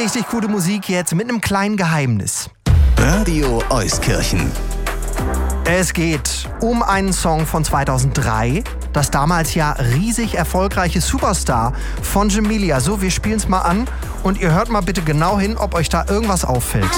Richtig gute Musik jetzt mit einem kleinen Geheimnis. Radio Euskirchen. Es geht um einen Song von 2003, das damals ja riesig erfolgreiche Superstar von Jamelia. So, wir spielen es mal an und ihr hört mal bitte genau hin, ob euch da irgendwas auffällt.